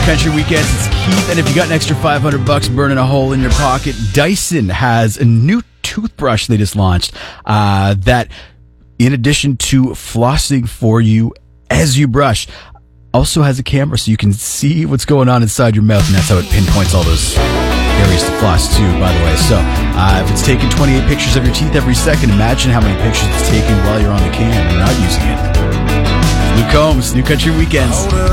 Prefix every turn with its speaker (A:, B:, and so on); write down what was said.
A: Country Weekends. It's Keith, and if you got an extra $500 burning a hole in your pocket, Dyson has a new toothbrush they just launched that, in addition to flossing for you as you brush, also has a camera so you can see what's going on inside your mouth, and that's how it pinpoints all those areas to floss too, by the way. So if it's taking 28 pictures of your teeth every second, imagine how many pictures it's taking while you're on the cam and not using it. Luke Combs, New Country Weekends.